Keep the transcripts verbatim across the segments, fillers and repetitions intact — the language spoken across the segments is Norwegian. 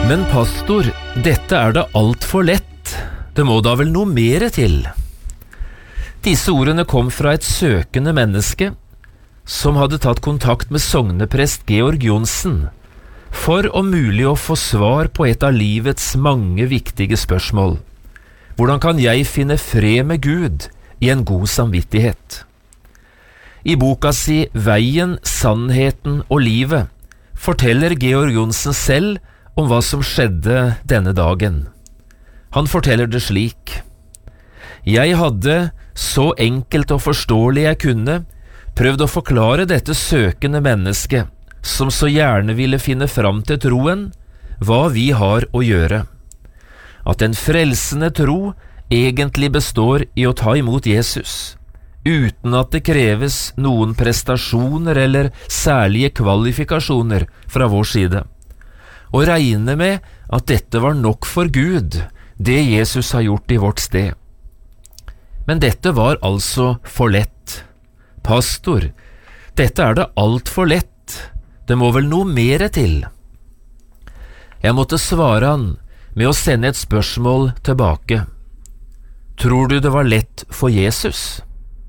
Men pastor, dette er da alt for lett. Det må da vel noe mere til? Disse ordene kom fra et søkende menneske som hadde tatt kontakt med sogneprest Georg Johnsen for om mulig å få svar på et av livets mange viktige spørsmål. Hvordan kan jeg finne fred med Gud i en god samvittighet? I boka si Veien, sannheten og livet forteller Georg Johnsen selv om hva som skjedde denne dagen. Han forteller det slik: Jeg hadde, så enkelt og forståelig jeg kunne, prøvd å forklare dette søkende mennesket, som så gjerne ville finne fram til troen, hva vi har å gjøre. At en frelsende tro egentlig består i å ta imot Jesus, uten at det kreves noen prestasjoner eller særlige kvalifikasjoner fra vår side, og regne med at dette var nok for Gud, det Jesus har gjort i vårt sted. Men dette var altså for lett. Pastor, dette er da alt for lett. Det må vel noe mere til? Jeg måtte svare han med å sende et spørsmål tilbake. Tror du det var lett for Jesus?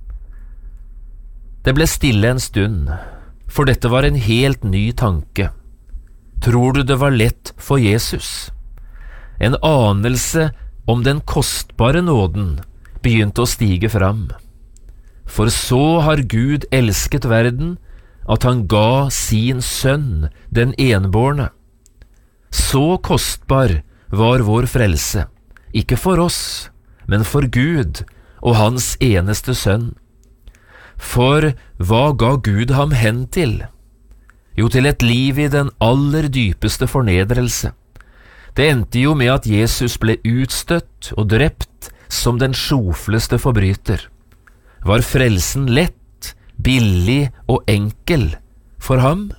Det ble stille en stund, for dette var en helt ny tanke. Tror du det var lett for Jesus? En anelse om den kostbare nåden begynte å stige fram. For så har Gud elsket verden, at han ga sin sønn, den enbårne. Så kostbar var vår frelse, ikke for oss, men for Gud og hans eneste sønn. For hva ga Gud ham hen til? Jo, til et liv i den aller dypeste fornedrelse. Det endte jo med at Jesus ble utstøtt og drept som den sjofleste forbryter. Var frelsen lett, billig og enkel for ham?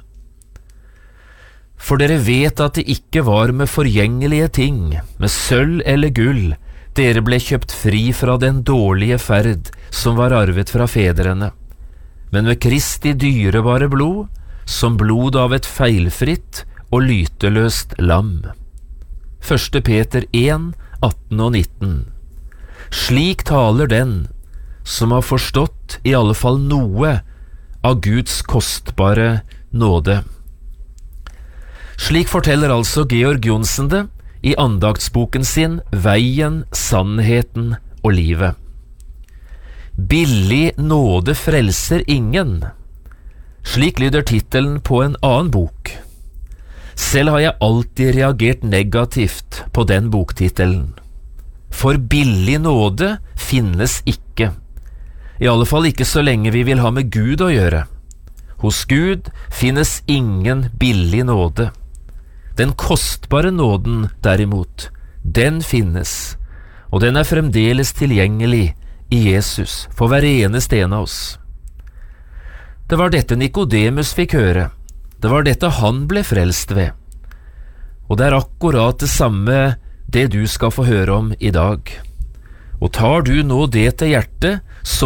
For dere vet at det ikke var med forgjengelige ting, med sølv eller gull, dere ble kjøpt fri fra den dårlige ferd som var arvet fra fedrene, men med Kristi dyrebare blod, som blod av et feilfritt og lyteløst lam. Første Peter en, atten og nitten. Slik taler den som har forstått i alle fall noe av Guds kostbare nåde. Slik forteller altså Georg Johnsen det i andaktsboken sin Veien, sannheten og livet. Billig nåde frelser ingen. Slik lyder titelen på en annen bok. Selv har jeg alltid reagert negativt på den boktitelen. For billig nåde finnes ikke. I alle fall ikke så lenge vi vil ha med Gud å gjøre. Hos Gud finnes ingen billig nåde. Den kostbare nåden, derimot, den finnes, og den er fremdeles tilgjengelig i Jesus for hver eneste en av oss. Det var dette Nikodemus fikk høre. Det var dette han ble frelst ved. Og det er akkurat det samme det du skal få høre om i dag. Og tar du nå det til hjertet,